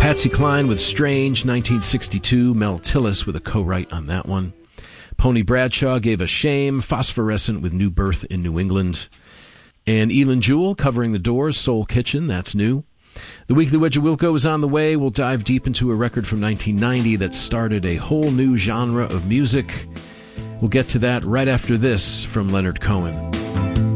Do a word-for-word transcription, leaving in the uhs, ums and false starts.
Patsy Cline with Strange, nineteen sixty-two. Mel Tillis with a co-write on that one. Pony Bradshaw gave us Shame. Phosphorescent with New Birth in New England. And Elin Jewell covering The Doors, Soul Kitchen, that's new. The Weekly Wedge of Wilco is on the way. We'll dive deep into a record from nineteen ninety that started a whole new genre of music. We'll get to that right after this from Leonard Cohen.